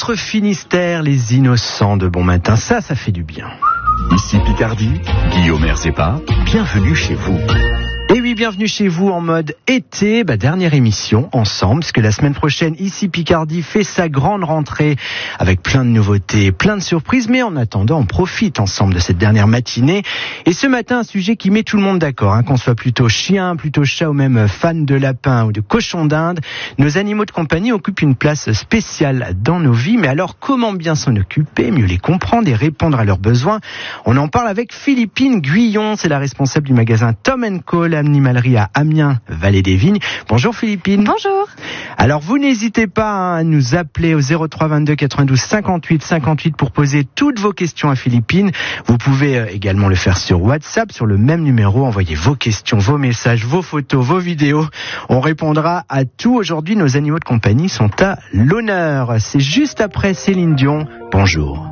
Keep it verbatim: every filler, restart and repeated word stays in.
notre Finistère, les innocents de bon matin. Ça, ça fait du bien. Ici Picardie, Guillaume Herzépa, bienvenue chez vous. Et oui, bienvenue chez vous en mode été, bah, dernière émission ensemble, parce que la semaine prochaine, ici Picardie fait sa grande rentrée avec plein de nouveautés, plein de surprises, mais en attendant, on profite ensemble de cette dernière matinée. Et ce matin, un sujet qui met tout le monde d'accord, hein, qu'on soit plutôt chien, plutôt chat ou même fan de lapin ou de cochon d'Inde, nos animaux de compagnie occupent une place spéciale dans nos vies. Mais alors, comment bien s'en occuper, mieux les comprendre et répondre à leurs besoins? On en parle avec Philippine Guyon, c'est la responsable du magasin Tom and Co, l'animalerie à Amiens, Vallée des Vignes. Bonjour Philippine. Bonjour. Alors vous n'hésitez pas à nous appeler au zéro trois vingt-deux quatre-vingt-douze cinquante-huit cinquante-huit pour poser toutes vos questions à Philippine. Vous pouvez également le faire sur WhatsApp, sur le même numéro. Envoyez vos questions, vos messages, vos photos, vos vidéos. On répondra à tout. Aujourd'hui, nos animaux de compagnie sont à l'honneur. C'est juste après Céline Dion. Bonjour.